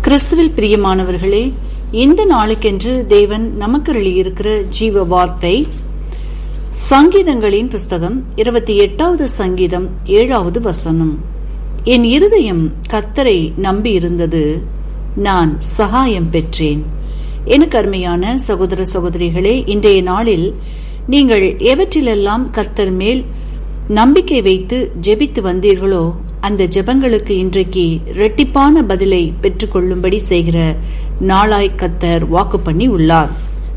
கிறிஸ்துவில் பிரியமானவர்களே, இந்த நாளுக்கென்று தேவன் நமக்கு அருளியிருக்கிற ஜீவ வார்த்தை சங்கீதங்களின் புஸ்தகம் 28வது சங்கீதம் 7வது வசனம். என் இருதயம் கர்த்தரை நம்பி இருந்தது, நான் சகாயம் பெற்றேன். எனக்கு அருமையான சகோதர சகோதரிகளே, இன்றைய நாளில் நீங்கள் எவற்றிலெல்லாம் கர்த்தர் மேல் நம்பிக்கை வைத்து ஜெபித்து வந்தீர்களோ அந்த ஜெபங்களுக்கு இன்றைக்கு இரட்டிப்பான பதிலை பெற்றுக்கொள்ளும்படி செய்கிற நாளாய் கர்த்தர் வாக்கு பண்ணி உள்ளார்.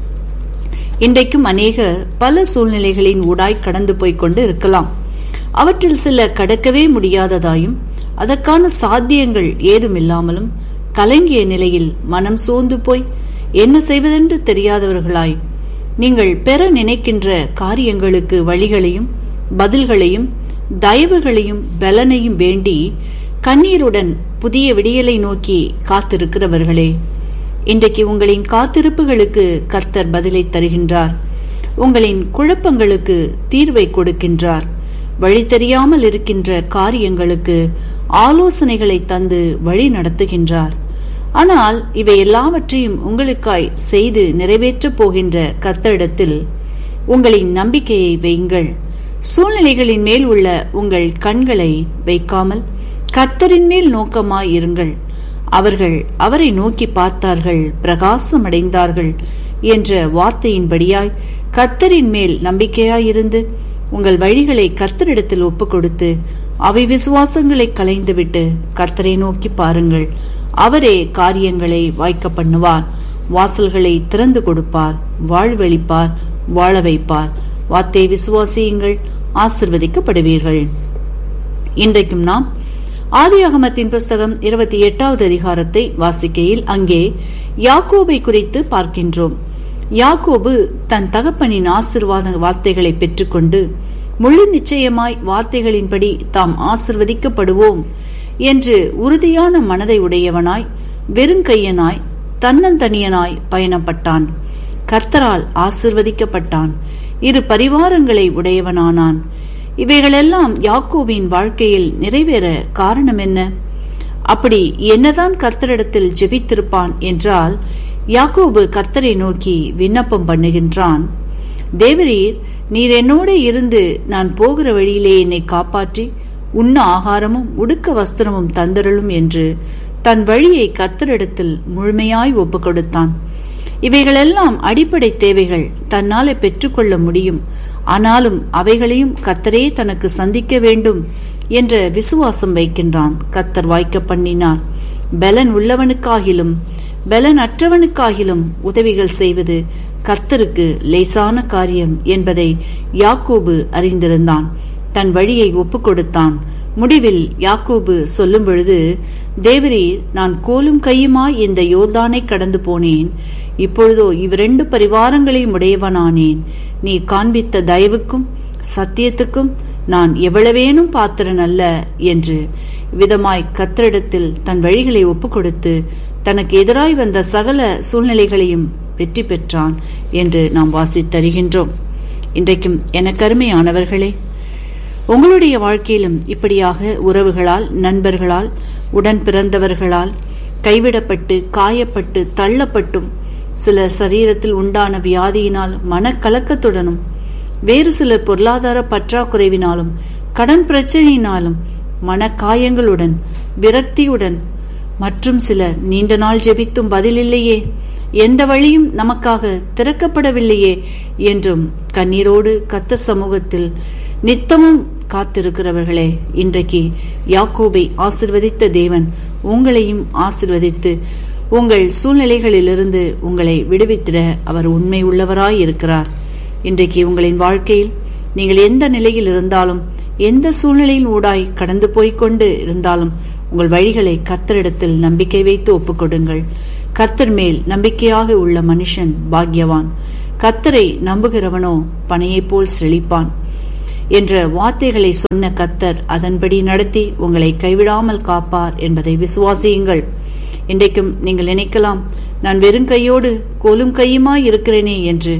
இன்றைக்கும் அநேகர் பல சூழ்நிலைகளின் ஊடாய் கடந்து போய்கொண்டு இருக்கலாம். அவற்றில் சில கடக்கவே முடியாததாயும் அதற்கான சாத்தியங்கள் ஏதுமில்லாமலும் கலங்கிய நிலையில் மனம் சோர்ந்து போய் என்ன செய்வதென்று தெரியாதவர்களாய் நீங்கள் பெற நினைக்கின்ற காரியங்களுக்கு வழிகளையும் பதில்களையும் தயவுகளையும் பலனையும் வேண்டி கண்ணீருடன் புதிய விடியலை நோக்கி காத்திருக்கிறவர்களே, இன்றைக்கு உங்களின் காத்திருப்புகளுக்கு கர்த்தர் பதிலை தருகின்றார். உங்களின் குழப்பங்களுக்கு தீர்வை கொடுக்கின்றார். வழி தெரியாமல் இருக்கின்ற காரியங்களுக்கு ஆலோசனைகளை தந்து வழி நடத்துகின்றார். ஆனால் இவை எல்லாவற்றையும் உங்களுக்காய் செய்து நிறைவேற்றப் போகின்ற கர்த்தரிடத்தில் உங்களின் நம்பிக்கையை வையுங்கள். சூழ்நிலைகளின் மேல் உள்ள உங்கள் கண்களை வைக்காமல் கர்த்தரின் மேல் நோக்கமாய் இருங்கள். அவர்கள் அவரை நோக்கி பார்த்தார்கள், பிரகாசமடைந்தார்கள் என்ற வார்த்தையின்படியாய் கர்த்தரின் மேல் நம்பிக்கையாயிருந்து உங்கள் வழிகளை கர்த்தரிடத்தில் ஒப்புக் கொடுத்து அவை விசுவாசங்களை களைந்துவிட்டு கர்த்தரை நோக்கி பாருங்கள். அவரே காரியங்களை வாய்க்க பண்ணுவார், வாசல்களை திறந்து கொடுப்பார், வாழ்வளிப்பார், வாழ வைப்பார். வார்த்தை விசுவாசியுங்கள், ஆசிர்வதிக்கப்படுவீர்கள். இன்றைக்கும் நாம் ஆதியாகமத்தின் புஸ்தகம் 28வது அதிகாரத்தை வாசிக்கையில் அங்கே யாக்கோபை குறித்து பார்க்கின்றோம். யாக்கோபு தன் தகப்பனின் ஆசீர்வாத வார்த்தைகளை பெற்றுக்கொண்டு முழு நிச்சயமாய் வார்த்தைகளின்படி தாம் ஆசிர்வதிக்கப்படுவோம் என்று உறுதியான மனதை உடையவனாய் வெறுங்கையனாய் தன்னந்தனியனாய் பயணப்பட்டான். கர்த்தரால் ஆசிர்வதிக்கப்பட்டான். 2 பரிவாரங்களை உடையவனானான். இவைகளெல்லாம் யாக்கோபின் வாழ்க்கையில் நிறைவேற காரணம் என்ன? அப்படி என்னதான் கர்த்தரிடத்தில் ஜெபித்திருப்பான் என்றால், யாக்கோபு கர்த்தரை நோக்கி விண்ணப்பம் பண்ணுகின்றான். தேவரீர், நீர் என்னோட இருந்து நான் போகிற வழியிலே என்னை காப்பாற்றி உண்ண ஆகாரமும் உடுக்க வஸ்திரமும் தந்தருளும் என்று தன் வழியை கர்த்தரிடத்தில் முழுமையாய் ஒப்பு கொடுத்தான். இவைகளெல்லாம் அடிப்படை தேவைகள், தன்னாலே பெற்றுக்கொள்ள முடியும். ஆனாலும் அவைகளையும் கர்த்தரே தனக்கு சந்திக்க வேண்டும் என்ற விசுவாசம் வைக்கின்றான். கர்த்தர் வாய்க்க பண்ணினார். பலன் உள்ளவனுக்காகிலும் பலன் அற்றவனுக்காகிலும் உதவிகள் செய்வது கர்த்தருக்கு லேசான காரியம் என்பதை யாக்கோபு அறிந்திருந்தான். தன் வழியை ஒப்பு கொடுத்தான். முடிவில் யாக்கோபு சொல்லும் பொழுது, தேவரீர், நான் கோலும் கையுமாய் இந்த யோர்தானை கடந்து போனேன். இப்பொழுதோ 2 பரிவாரங்களையும் உடையவனானேன். நீ காண்பித்த தயவுக்கும் சத்தியத்துக்கும் நான் எவ்வளவேனும் பாத்திரன் அல்ல என்று விதமாய் கர்த்தரிடத்தில் தன் வழிகளை ஒப்பு கொடுத்து தனக்கு எதிராய் வந்த சகல சூழ்நிலைகளையும் வெற்றி பெற்றான் என்று நாம் வாசித்தருகின்றோம். இன்றைக்கும் எனக்கு அருமையானவர்களே, உங்களுடைய வாழ்க்கையிலும் இப்படியாக உறவுகளால், நண்பர்களால், உடன் பிறந்தவர்களால் கைவிடப்பட்டு காயப்பட்டு தள்ளப்பட்டும், சில சரீரத்தில் உண்டான வியாதியினால் மனக்கலக்கத்துடனும், வேறு சில பொருளாதார பற்றாக்குறைவினாலும் கடன் பிரச்சனையினாலும் மனக்காயங்களுடன் விரக்தியுடன், மற்றும் சிலர் நீண்ட நாள் ஜெபித்தும் பதிலில்லையே, எந்த வழியும் நமக்காக திறக்கப்படவில்லையே என்றும் கண்ணீரோடு கர்த்தர் சமூகத்தில் நித்தமும் காத்திருக்கிறவர்களே, இன்றைக்கு யாக்கோபை ஆசிர்வதித்த தேவன் உங்களையும் ஆசிர்வதித்து உங்கள் சூழ்நிலைகளிலிருந்து உங்களை விடுவித்திட அவர் உண்மை உள்ளவராய் இருக்கிறார். இன்றைக்கு உங்களின் வாழ்க்கையில் நீங்கள் எந்த நிலையில் இருந்தாலும், எந்த சூழ்நிலையில் ஊடாய் கடந்து போய்கொண்டு இருந்தாலும், உங்கள் வழிகளை கர்த்தரிடத்தில் நம்பிக்கை வைத்து ஒப்புக்கொடுங்கள். கர்த்தர் மேல் நம்பிக்கையாக உள்ள மனுஷன் பாக்கியவான். கர்த்தரை நம்புகிறவனோ பனையைப் போல் செழிப்பான் என்ற வார்த்தைகளை சொன்ன கர்த்தர் அதன்படி நடத்தி உங்களை கைவிடாமல் காப்பார் என்பதை விசுவாசியுங்கள். இன்றைக்கும் நீங்கள் நினைக்கலாம், நான் வெறும் கையோடு கோலும் கையுமாய் இருக்கிறேனே என்று.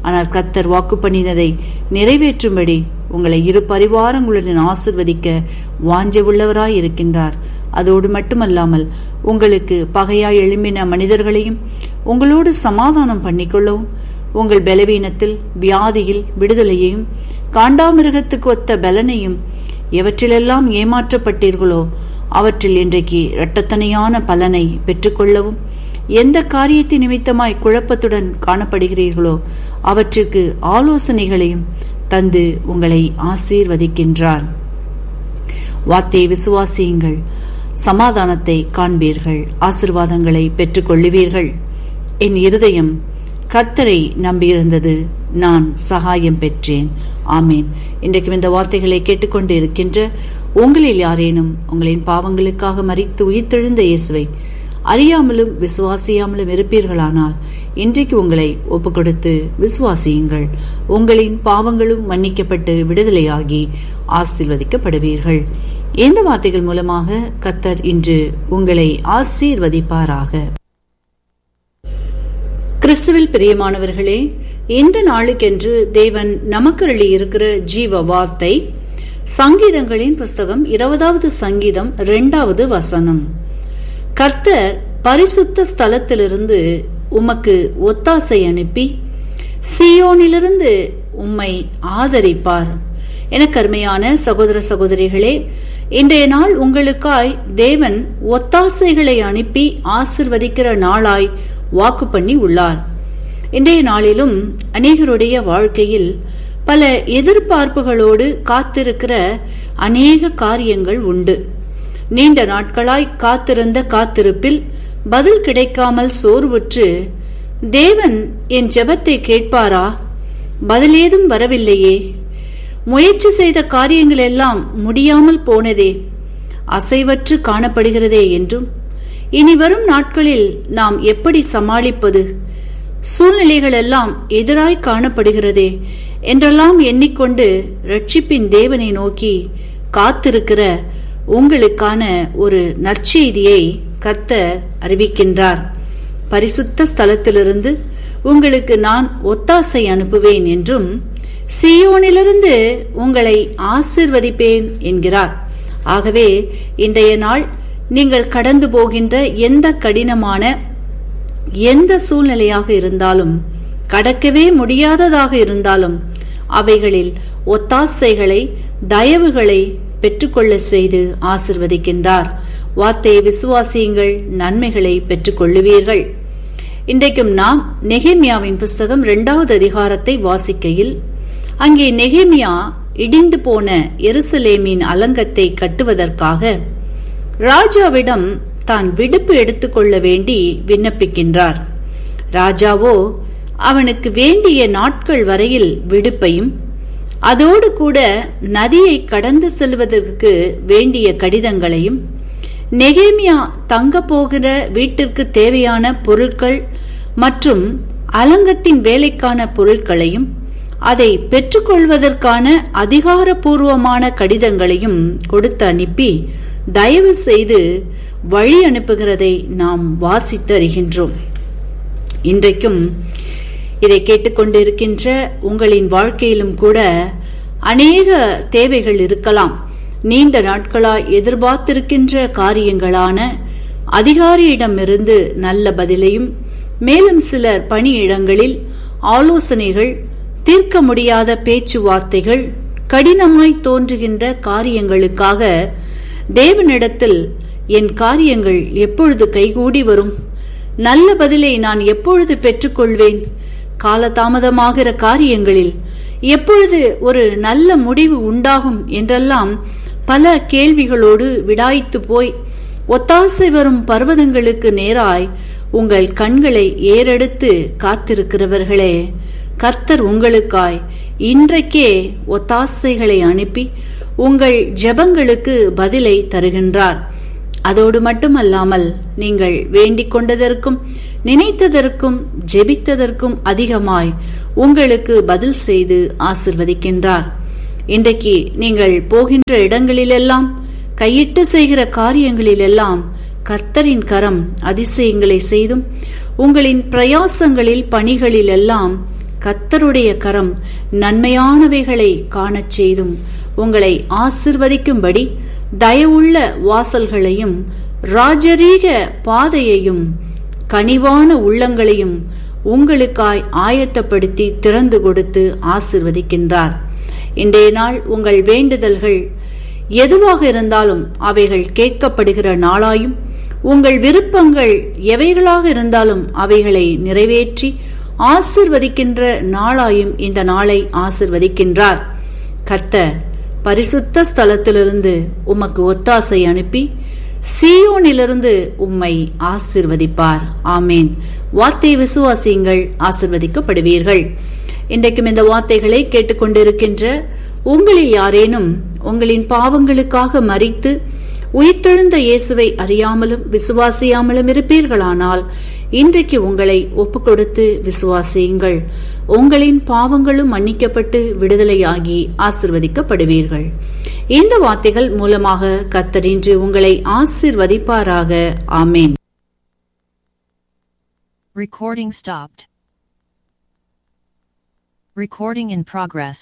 ஆனால் கர்த்தர் வாக்கு பண்ணினதை நிறைவேற்றும்படி உங்களை இரு பரிவாரங்களுடன் ஆசிர்வதிக்க வாஞ்சை உள்ளவராய் இருக்கின்றார். அதோடு மட்டுமல்லாமல் உங்களுக்கு பகையாய் எழும்பின மனிதர்களையும் உங்களோடு சமாதானம் பண்ணிக்கொள்ளவும், உங்கள் பலவீனத்தில் வியாதியில் விடுதலையையும் காண்டாமிருகத்துக்கு ஒத்த பலனையும் எவற்றிலெல்லாம் ஏமாற்றப்பட்டீர்களோ அவற்றில் இன்றைக்கு இரட்டத்தனையான பலனை பெற்றுக்கொள்ளவும், எந்த காரியத்தின் நிமித்தமாய் குழப்பத்துடன் காணப்படுகிறீர்களோ அவற்றிற்கு ஆலோசனைகளையும் தந்து உங்களை ஆசீர்வதிக்கின்றார். வார்த்தையை விசுவாசியுங்கள், சமாதானத்தை காண்பீர்கள், ஆசீர்வாதங்களை பெற்றுக்கொள்ளுவீர்கள். என் இருதயம் கர்த்தரை நம்பியிருந்தது, நான் சகாயம் பெற்றேன். ஆமேன். இன்றைக்கும் இந்த வார்த்தைகளை கேட்டுக்கொண்டு இருக்கின்ற உங்களில் யாரேனும் உங்களின் பாவங்களுக்காக மரித்து உயிர்த்தெழுந்த இயேசுவை அறியாமலும் விசுவாசியாமலும் இருப்பீர்களானால் இன்றைக்கு உங்களை ஒப்புக் கொடுத்து விசுவாசியுங்கள். உங்களின் பாவங்களும் மன்னிக்கப்பட்டு விடுதலையாகி ஆசீர்வதிக்கப்படுவீர்கள். இந்த வார்த்தைகள் மூலமாக கர்த்தர் இன்று உங்களை ஆசீர்வதிப்பாராக. கிறிஸ்துவில் பிரியமானவர்களே, இந்த நாளுக்கென்று தேவன் நமக்கு அருளி இருக்கிற ஜீவ வார்த்தை சங்கீதங்களின் புஸ்தகம் 20வது சங்கீதம் 2வது வசனம். கர்த்தர் பரிசுத்த ஸ்தலத்திலிருந்து உமக்கு ஒத்தாசை அனுப்பி சீயோனிலிருந்து உம்மை ஆதரிப்பார். எனக்கு அருமையான சகோதர சகோதரிகளே, இன்றைய நாள் உங்களுக்காய் தேவன் ஒத்தாசைகளை அனுப்பி ஆசிர்வதிக்கிற நாளாய் வாக்கு பண்ணி உள்ளார். இன்றைய நாளிலும் அநேகருடைய வாழ்க்கையில் பல எதிர்பார்ப்புகளோடு காத்திருக்கிற அநேக காரியங்கள் உண்டு. நீண்ட நாட்களாய் காத்திருந்த காத்திருப்பில் பதில் கிடைக்காமல் சோர்வுற்று, தேவன் என் ஜெபத்தை கேட்பாரா, பதில் ஏதும் வரவில்லையே, முயற்சி செய்த காரியங்கள் எல்லாம் முடியாமல் போனதே, அசைவற்று காணப்படுகிறதே என்றும், இனி வரும் நாட்களில் நாம் எப்படி சமாளிப்பது, சூழ்நிலைகள் எல்லாம் எதிராய் காணப்படுகிறதே என்றெல்லாம் எண்ணிக்கொண்டு ரட்சிப்பின் தேவனை நோக்கி காத்திருக்கிற உங்களுக்கான ஒரு நற்செய்தியை கர்த்தர் அறிவிக்கின்றார். பரிசுத்த ஸ்தலத்திலிருந்து உங்களுக்கு நான் ஒத்தாசை அனுப்புவேன் என்றும் சீயோனிலிருந்து உங்களை ஆசீர்வதிப்பேன் என்கிறார். ஆகவே இன்றைய நாள் நீங்கள் கடந்து போகின்ற எந்த கடினமான எந்த சூழ்நிலையாக இருந்தாலும், கடக்கவே முடியாததாக இருந்தாலும், அவைகளில் ஒத்தாசைகளை தயவுகளை பெற்றுக்கொள்ள செய்து ஆசிர்வதிக்கின்றார். வார்த்தையை விசுவாசியுங்கள், நன்மைகளை பெற்றுக்கொள்ளுவீர்கள். இன்றைக்கும் நாம் நெகேமியாவின் புஸ்தகம் 2வது அதிகாரத்தை வாசிக்கையில், அங்கே நெகேமியா இடிந்து போன எருசலேமின் அலங்கத்தை கட்டுவதற்காக ராஜாவிடம் தான் விடுப்பு எடுத்துக்கொள்ள வேண்டி விண்ணப்பிக்கின்றார். ராஜாவோ அவனுக்கு வேண்டிய நாட்கள் வரையில் விடுப்பையும், அதோடு கூட நதியை கடந்து செல்வதற்கு வேண்டிய கடிதங்களையும், நெகேமியா தங்க போகிற வீட்டிற்கு தேவையான பொருட்கள் மற்றும் அலங்கத்தின் வேலைக்கான பொருட்களையும், அதை பெற்றுக்கொள்வதற்கான அதிகாரப்பூர்வமான கடிதங்களையும் கொடுத்து அனுப்பி தயவு செய்து வழி அனுப்புகிறதை நாம் வாசித்து அறிகின்றோம். இன்றைக்கும் இதை கேட்டுக்கொண்டிருக்கின்ற உங்களின் வாழ்க்கையிலும் கூட அநேக தேவைகள் இருக்கலாம். நீண்ட நாட்களாய் எதிர்பார்த்திருக்கின்ற காரியங்களான அதிகாரியிடமிருந்து நல்ல பதிலையும், மேலும் சிலர் பணியிடங்களில் ஆலோசனைகள், தீர்க்க முடியாத பேச்சுவார்த்தைகள், கடினமாய் தோன்றுகின்ற காரியங்களுக்காக தேவனிடத்தில் என் காரியங்கள் எப்பொழுது கைகூடி வரும், நல்ல பதிலை நான் எப்பொழுது பெற்றுக்கொள்வேன், காலதாமதமாகிற காரியங்களில் எப்பொழுது ஒரு நல்ல முடிவு உண்டாகும் என்றெல்லாம் பல கேள்விகளோடு விடாய்த்து போய் ஒத்தாசை வரும் பர்வதங்களுக்கு நேராய் உங்கள் கண்களை ஏறெடுத்து காத்திருக்கிறவர்களே, கர்த்தர் உங்களுக்காய் இன்றைக்கே ஒத்தாசைகளை அனுப்பி உங்கள் ஜெபங்களுக்கு பதிலை தருகின்றார். அதோடு மட்டுமல்லாமல் நீங்கள் வேண்டிக் கொண்டதற்கும் நினைத்ததற்கும் ஜெபித்ததற்கும் அதிகமாய் உங்களுக்கு பதில் செய்து ஆசிர்வதிக்கின்றார். இன்றைக்கு நீங்கள் போகின்ற இடங்களிலெல்லாம், கையிட்டு செய்கிற காரியங்களிலெல்லாம் கர்த்தரின் கரம் அதிசயங்களை செய்தும், உங்களின் பிரயாசங்களில் பணிகளிலெல்லாம் கர்த்தருடைய கரம் நன்மையானவைகளை காணச் செய்தும் உங்களை ஆசிர்வதிக்கும்படி தயவுள்ள வாசல்களையும் ராஜரீக பாதையையும் கனிவான உள்ளங்களையும் உங்களுக்காய் ஆயத்தப்படுத்தி திறந்து கொடுத்து ஆசிர்வதிக்கின்றார். இன்றைய நாள் உங்கள் வேண்டுதல்கள் எதுவாக இருந்தாலும் அவைகள் கேட்கப்படுகிற நாளாயும், உங்கள் விருப்பங்கள் எவைகளாக இருந்தாலும் அவைகளை நிறைவேற்றி ஆசிர்வதிக்கின்ற நாளாயும் இந்த நாளை ஆசிர்வதிக்கின்றார். கர்த்தர் பரிசுத்த ஸ்தலத்திலிருந்து உமக்கு ஒத்தாசை அனுப்பி சீயோனிலிருந்து உம்மை ஆசிர்வதிப்பார். ஆமேன். வார்த்தை விசுவாசியுங்கள், ஆசிர்வதிக்கப்படுவீர்கள். இன்றைக்கும் இந்த வார்த்தைகளை கேட்டுக்கொண்டிருக்கின்ற உங்களில் யாரேனும் உங்களின் பாவங்களுக்காக மரித்து உயிர்த்தெழுந்த இயேசுவை அறியாமலும் விசுவாசியாமலும் இருப்பீர்களானால் இன்றைக்கு உங்களை ஒப்புக் கொடுத்து விசுவாசியுங்கள். உங்களின் பாவங்களும் மன்னிக்கப்பட்டு விடுதலையாகி ஆசிர்வதிக்கப்படுவீர்கள். இந்த வார்த்தைகள் மூலமாக கர்த்தர் இன்று உங்களை ஆசிர்வதிப்பாராக. ஆமேன். Recording stopped. Recording in progress.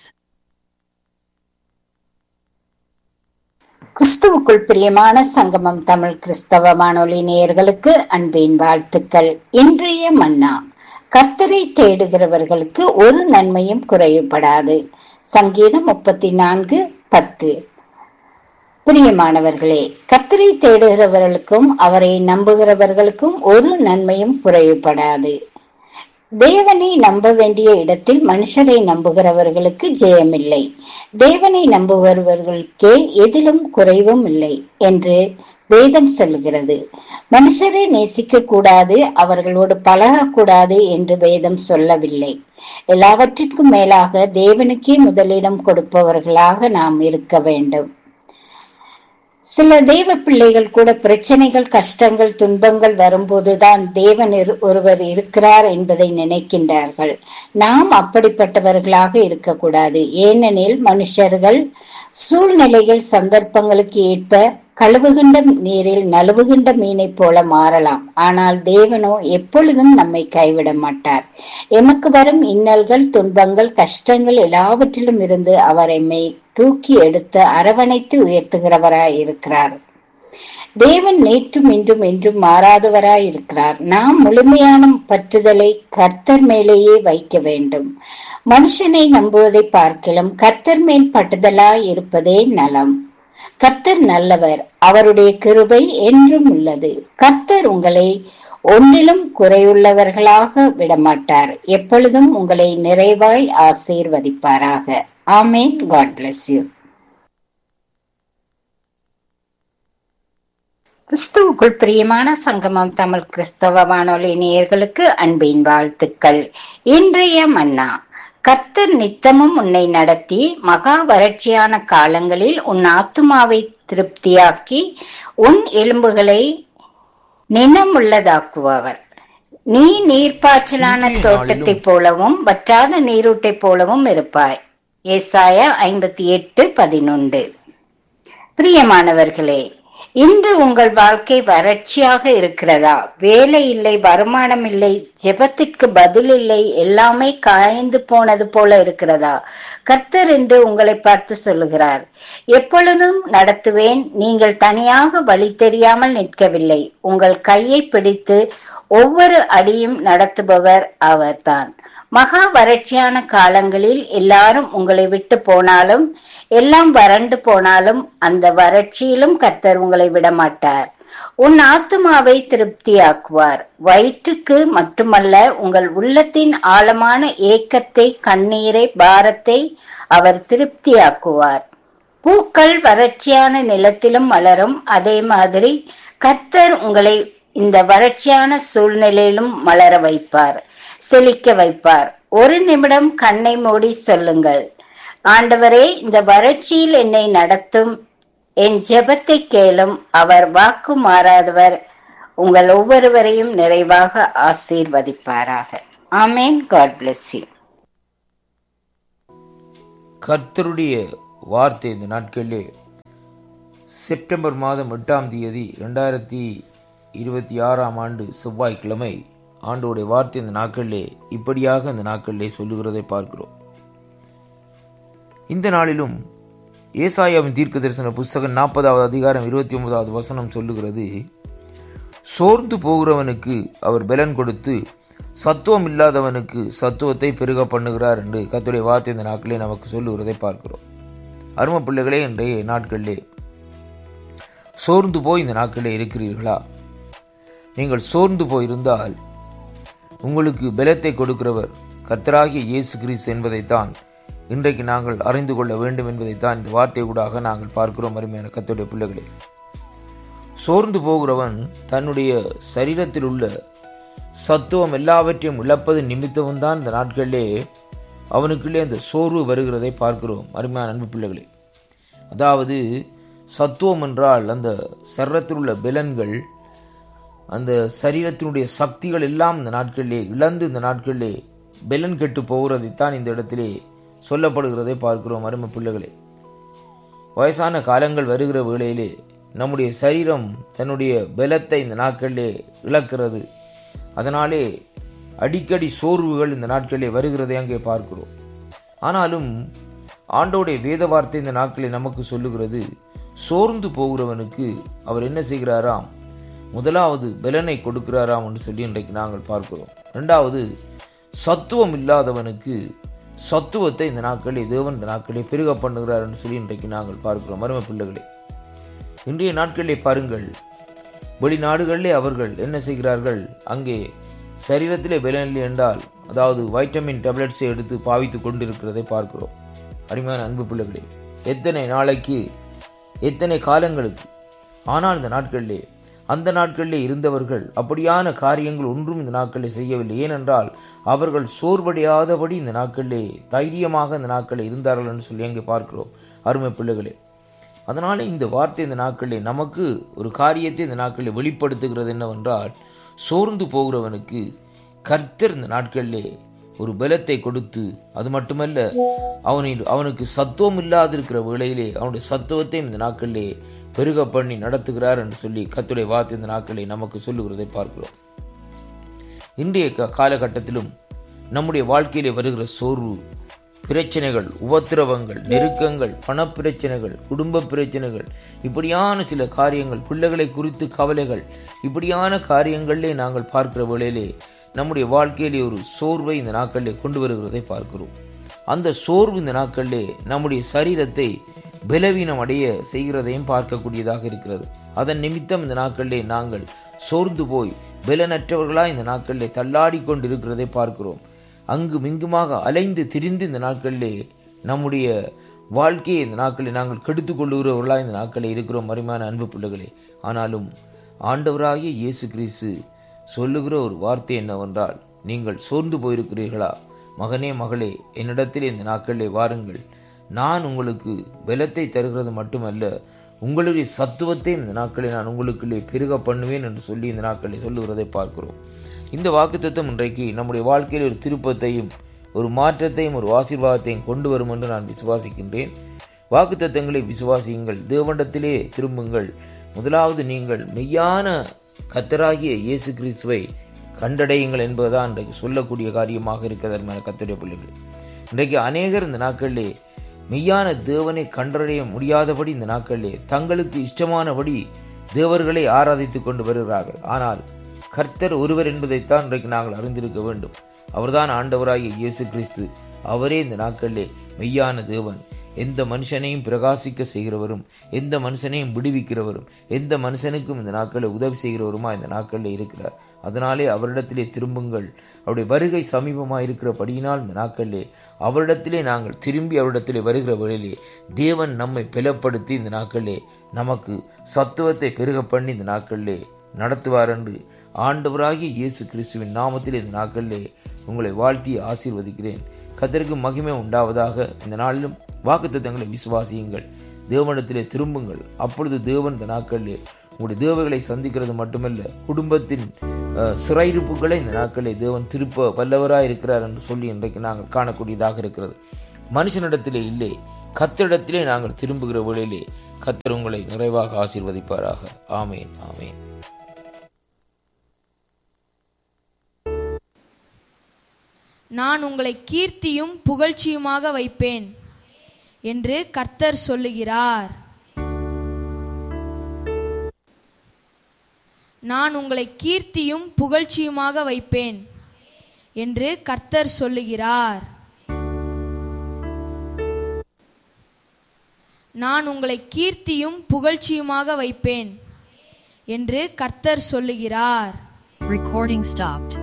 கிறிஸ்துவுக்குள் பிரியமான சங்கமம் தமிழ் கிறிஸ்தவ வானொலி நேயர்களுக்கு அன்பின் வாழ்த்துக்கள். இன்றைய மன்னா. கர்த்தரை தேடுகிறவர்களுக்கு ஒரு நன்மையும் குறைவுபடாது. சங்கீதம் 34:10. பிரியமானவர்களே, கர்த்தரை தேடுகிறவர்களுக்கும் அவரை நம்புகிறவர்களுக்கும் ஒரு நன்மையும் குறைவுபடாது. தேவனை நம்ப வேண்டிய இடத்தில் மனுஷரை நம்புகிறவர்களுக்கு ஜெயமில்லை. தேவனை நம்புகிறவர்களுக்கே எதிலும் குறைவும் இல்லை என்று வேதம் சொல்லுகிறது. மனுஷரை நேசிக்க கூடாது, அவர்களோடு பழகக்கூடாது என்று வேதம் சொல்லவில்லை. எல்லாவற்றிற்கும் மேலாக தேவனுக்கே முதலிடம் கொடுப்பவர்களாக நாம் இருக்க வேண்டும். சில தேவ பிள்ளைகள் கூட பிரச்சனைகள், கஷ்டங்கள், துன்பங்கள் வரும்போதுதான் தேவன் ஒருவர் இருக்கிறார் என்பதை நினைக்கின்றார்கள். நாம் அப்படிப்பட்டவர்களாக இருக்கக்கூடாது. ஏனெனில் மனுஷர்கள், சூழ்நிலைகள், சந்தர்ப்பங்களுக்கு ஏற்ப கழுவுகின்ற நீரில் நழுவுகின்ற மீனை போல மாறலாம். ஆனால் தேவனோ எப்பொழுதும் நம்மை கைவிட மாட்டார். எமக்கு வரும் இன்னல்கள், துன்பங்கள், கஷ்டங்கள் எல்லாவற்றிலும் இருந்து அவர் எம்மை தூக்கி எடுத்து அரவணைத்து உயர்த்துகிறவராய் இருக்கிறார். தேவன் நேற்றும் இன்றும் என்றும் மாறாதவராய் இருக்கிறார். நாம் முழுமையான பற்றுதலை கர்த்தர் மேலேயே வைக்க வேண்டும். மனுஷனை நம்புவதை பார்க்கிலும் கர்த்தர் மேல் பற்றுதலாய் இருப்பதே நலம். கர்த்தர் நல்லவர், அவருடைய கிருபை என்றும் உள்ளது. கர்த்தர் உங்களை ஒன்றிலும் குறையுள்ளவர்களாக விடமாட்டார். எப்பொழுதும் உங்களை நிறைவாய் ஆசீர்வதிப்பாராக. ஆமேன். God bless you. கிறிஸ்துவுக்குள் பிரியமான சங்கமம் தமிழ் கிறிஸ்தவ வானொலி நேயர்களுக்கு அன்பின் வாழ்த்துக்கள். இன்றைய மன்னா. கர்த்தர் நித்தமும் உன்னை நடத்தி மகா வறட்சியான காலங்களில் உன் ஆத்துமாவை திருப்தியாக்கி உன் எலும்புகளை நினமுள்ளதாக்குவார். நீ நீர்ப்பாய்ச்சலான தோட்டத்தை போலவும் வற்றாத நீரூட்டை போலவும் இருப்பாய். ஏசாயா 58:11. பிரியமானவர்களே, இன்று உங்கள் வாழ்க்கை வறட்சியாக இருக்கிறதா? வேலை இல்லை, வருமானம் இல்லை, ஜெபத்திற்கு பதில் இல்லை, எல்லாமே காய்ந்து போனது போல இருக்கிறதா? கர்த்தர் என்று உங்களை பார்த்து சொல்லுகிறார், எப்பொழுதும் நடத்துவேன். நீங்கள் தனியாக வழி தெரியாமல் நிற்கவில்லை. உங்கள் கையை பிடித்து ஒவ்வொரு அடியும் நடத்துபவர் அவர்தான். மகா வறட்சியான காலங்களில் எல்லாரும் உங்களை விட்டு போனாலும், எல்லாம் வறண்டு போனாலும், அந்த வறட்சியிலும் கர்த்தர் உங்களை விடமாட்டார். உன் ஆத்துமாவை திருப்தியாக்குவார். வயிற்றுக்கு மட்டுமல்ல, உங்கள் உள்ளத்தின் ஆழமான ஏக்கத்தை, கண்ணீரை, பாரத்தை அவர் திருப்தியாக்குவார். பூக்கள் வறட்சியான நிலத்திலும் மலரும். அதே மாதிரி கர்த்தர் உங்களை இந்த வறட்சியான சூழ்நிலையிலும் மலர வைப்பார், செழிக்க வைப்பார். ஒரு நிமிடம் கண்ணை மூடி சொல்லுங்கள், ஆண்டவரே, இந்த வறட்சியில் என்னை நடத்தும், என் ஜெபத்தை கேளும். அவர் வாக்கு மாறாதவர். உங்கள் ஒவ்வொருவரையும் நிறைவாக ஆசீர்வதிப்பாராக. ஆமேன். God bless you. கர்த்தருடைய வார்த்தை இந்த நாட்களிலே செப்டம்பர் மாதம் 8ஆம் தேதி 2026 செவ்வாய்க்கிழமை ஆண்டவருடைய வார்த்தை இந்த நாட்களிலே இப்படியாக இந்த நாட்களிலே சொல்லுகிறதை பார்க்கிறோம். இந்த நாளிலும் ஏசாயாவின் தீர்க்க தரிசன புஸ்தகம் 40வது அதிகாரம் 29வது வசனம் சொல்லுகிறது, சோர்ந்து போகிறவனுக்கு அவர் பலன் கொடுத்து சத்துவம் இல்லாதவனுக்கு சத்துவத்தை பெருக பண்ணுகிறார் என்று கர்த்தருடைய வார்த்தை இந்த நாட்களிலே நமக்கு சொல்லுகிறதை பார்க்கிறோம். அருமை பிள்ளைகளே, இன்றைய நாட்களிலே சோர்ந்து போய் இந்த நாட்களிலே இருக்கிறீர்களா? நீங்கள் சோர்ந்து போயிருந்தால் உங்களுக்கு பலத்தை கொடுக்கிறவர் கர்த்தராகிய இயேசு கிறிஸ்து என்பதைத்தான் இன்றைக்கு நாங்கள் அறிந்து கொள்ள வேண்டும் என்பதைத்தான் இந்த வார்த்தை கூடாக நாங்கள் பார்க்கிறோம். அருமையான கர்த்தருடைய பிள்ளைகளே, சோர்ந்து போகிறவன் தன்னுடைய சரீரத்தில் உள்ள சத்துவம் எல்லாவற்றையும் இழப்பது நிமித்தமும் தான் இந்த நாட்களிலே அவனுக்குள்ளே அந்த சோர்வு வருகிறதை பார்க்கிறோம். அருமையான அன்பு பிள்ளைகளே, அதாவது சத்துவம் என்றால் அந்த சரீரத்தில் உள்ள பலன்கள், அந்த சரீரத்தினுடைய சக்திகள் எல்லாம் இந்த நாட்களிலே இழந்து இந்த நாட்களிலே பலன் கெட்டு போகிறதைத்தான் இந்த இடத்திலே சொல்லப்படுகிறதை பார்க்கிறோம். அருமை பிள்ளைகளே, வயசான காலங்கள் வருகிற வேளையிலே நம்முடைய சரீரம் தன்னுடைய பலத்தை இந்த நாட்களிலே இழக்கிறது. அதனாலே அடிக்கடி சோர்வுகள் இந்த நாட்களிலே வருகிறதை அங்கே பார்க்கிறோம். ஆனாலும் ஆண்டவருடைய வேத வார்த்தை இந்த நாட்களில் நமக்கு சொல்லுகிறது, சோர்ந்து போகிறவனுக்கு அவர் என்ன செய்கிறாராம்? முதலாவது பலனை கொடுக்கிறாராம் என்று சொல்லி இன்றைக்கு நாங்கள் பார்க்கிறோம். இரண்டாவது, சத்துவம் இல்லாதவனுக்கு சத்துவத்தை இந்த நாட்களில் தேவன் இந்த நாட்களிலே பெருக பண்ணுகிறார் என்று சொல்லி இன்றைக்கு நாங்கள் பார்க்கிறோம். அருமை பிள்ளைகளே, இன்றைய நாட்களிலே பாருங்கள், வெளிநாடுகளிலே அவர்கள் என்ன செய்கிறார்கள்? அங்கே சரீரத்திலே பலன் இல்லை என்றால், அதாவது வைட்டமின் டேப்லெட்ஸை எடுத்து பாவித்துக் கொண்டிருக்கிறதை பார்க்கிறோம். அருமையான அன்பு பிள்ளைகளே, எத்தனை நாளைக்கு, எத்தனை காலங்களுக்கு. ஆனால் இந்த நாட்களிலே, அந்த நாட்களிலே இருந்தவர்கள் அப்படியான காரியங்கள் ஒன்றும் இந்த நாட்களில் செய்யவில்லை. ஏனென்றால் அவர்கள் சோர்வடையாதபடி இந்த நாட்களிலே தைரியமாக இந்த நாட்களில் இருந்தார்கள் என்று சொல்லி அங்கே பார்க்கிறோம். அருமை பிள்ளைகளே, அதனால இந்த வார்த்தை இந்த நாட்களிலே நமக்கு ஒரு காரியத்தை இந்த நாட்களில் வெளிப்படுத்துகிறது. என்னவென்றால், சோர்ந்து போகிறவனுக்கு கர்த்தர் இந்த நாட்களிலே ஒரு பலத்தை கொடுத்து, அது மட்டுமல்ல, அவனுக்கு சத்துவம் இல்லாதிருக்கிற வேளையிலே அவனுடைய சத்துவத்தையும் இந்த நாட்களிலே பெருக பண்ணி நடத்துகிறார் என்று சொல்லி கர்த்தருடைய வார்த்தை இந்த நாட்களிலே நமக்கு சொல்லுகிறதை பார்க்கிறோம். இன்றைய காலகட்டத்திலும் நம்முடைய வாழ்க்கையிலே வருகிற சோர்வு, பிரச்சனைகள், உபத்திரவங்கள், நெருக்கங்கள், பணப்பிரச்சனைகள், குடும்ப பிரச்சனைகள், இப்படியான சில காரியங்கள், பிள்ளைகளை குறித்து கவலைகள், இப்படியான காரியங்களிலே நாங்கள் பார்க்கிற வேளையிலே நம்முடைய வாழ்க்கையிலே ஒரு சோர்வை இந்த நாட்களிலே கொண்டு வருகிறதை பார்க்கிறோம். அந்த சோர்வு இந்த நாட்களிலே நம்முடைய சரீரத்தை பலவீனம் அடைய செய்கிறதையும் பார்க்கக்கூடியதாக இருக்கிறது. அதன் நிமித்தம் இந்த நாட்களிலே நாங்கள் சோர்ந்து போய் பலனற்றவர்களாய் இந்த நாட்களிலே தள்ளாடி கொண்டு இருக்கிறதை பார்க்கிறோம். அங்கும் இங்குமாக அலைந்து திரிந்து இந்த நாட்களிலே நம்முடைய வாழ்க்கையை இந்த நாட்களில் நாங்கள் கெடுத்துக் கொள்ளுகிறவர்களாக இந்த நாட்களில் இருக்கிறோம். அருமையான அன்பு பிள்ளைகளே, ஆனாலும் ஆண்டவராகிய இயேசு கிறிஸ்து சொல்லுகிற ஒரு வார்த்தை என்னவென்றால், நீங்கள் சோர்ந்து போயிருக்கிறீர்களா? மகனே, மகளே, என்னிடத்தில் இந்த நாட்களிலே வாருங்கள், நான் உங்களுக்கு பலத்தை தருகிறது மட்டுமல்ல, உங்களுடைய சத்துவத்தை இந்த நாட்களில் நான் உங்களுக்குள்ளே பெருக பண்ணுவேன் என்று சொல்லி இந்த நாட்களில் சொல்லுகிறதை பார்க்கிறோம். இந்த வாக்குத்தத்தம் இன்றைக்கு நம்முடைய வாழ்க்கையில் ஒரு திருப்பத்தையும் ஒரு மாற்றத்தையும் ஒரு ஆசீர்வாதத்தையும் கொண்டு வரும் என்று நான் விசுவாசிக்கின்றேன். வாக்குத்தத்தங்களை விசுவாசியுங்கள், தேவனிடத்திலே திரும்புங்கள். முதலாவது நீங்கள் மெய்யான கர்த்தராகிய இயேசு கிறிஸ்துவை கண்டடையுங்கள் என்பதுதான் இன்றைக்கு சொல்லக்கூடிய காரியமாக இருக்கிறது. கர்த்தருடைய பிள்ளைகள், இன்றைக்கு அநேகர் இந்த நாட்களிலே மெய்யான தேவனை கண்டடைய முடியாதபடி இந்த நாட்களிலே தங்களுக்கு இஷ்டமானபடி தேவர்களை ஆராதித்துக் கொண்டு வருகிறார்கள். ஆனால் கர்த்தர் ஒருவர் என்பதைத்தான் இன்றைக்கு நாங்கள் அறிந்திருக்க வேண்டும். அவர்தான் ஆண்டவராகிய இயேசு கிறிஸ்து. அவரே இந்த நாட்களிலே மெய்யான தேவன். எந்த மனுஷனையும் பிரகாசிக்க செய்கிறவரும், எந்த மனுஷனையும் விடுவிக்கிறவரும், எந்த மனுஷனுக்கும் இந்த நாட்களில் உதவி செய்கிறவருமா இந்த நாட்களில் இருக்கிறார். அதனாலே அவரிடத்திலே திரும்புங்கள். அவருடைய வருகை சமீபமாக இருக்கிறபடியினால் இந்த நாட்களிலே அவரிடத்திலே நாங்கள் திரும்பி அவரிடத்திலே வருகிற வழியிலே தேவன் நம்மை பலப்படுத்தி இந்த நாட்களிலே நமக்கு சத்துவத்தை பெருக பண்ணி இந்த நாட்களிலே நடத்துவார் என்று ஆண்டவராகிய இயேசு கிறிஸ்துவின் நாமத்தில் இந்த நாட்களிலே உங்களை வாழ்த்தி ஆசீர்வதிக்கிறேன். கர்த்தருக்கு மகிமை உண்டாவதாக. இந்த நாளிலும் வாக்குத்தத்தங்களை விசுவாசியுங்கள், தேவனிடத்திலே திரும்புங்கள். அப்பொழுது தேவன் இந்த நாட்களிலே உங்களுடைய தேவைகளை சந்திக்கிறது மட்டுமல்ல, குடும்பத்தின் சிறையிருப்புகளை இந்த நாட்களிலே தேவன் திருப்ப வல்லவராய் இருக்கிறார் என்று சொல்லி இன்றைக்கு நாங்கள் காணக்கூடியதாக இருக்கிறது. மனுஷனிடத்திலே இல்லை, கர்த்தரிடத்திலே நாங்கள் திரும்புகிற வேளையிலே கர்த்தர் உங்களை நிறைவாக ஆசீர்வதிப்பாராக. ஆமேன், ஆமேன். நான் உங்களை கீர்த்தியும் புகழ்ச்சியுமாக வைப்பேன் என்று கர்த்தர் சொல்லுகிறார். நான் உங்களை கீர்த்தியும் புகழ்ச்சியுமாக வைப்பேன் என்று கர்த்தர் சொல்லுகிறார். நான் உங்களை கீர்த்தியும் புகழ்ச்சியுமாக வைப்பேன் என்று கர்த்தர் சொல்லுகிறார். Recording stopped.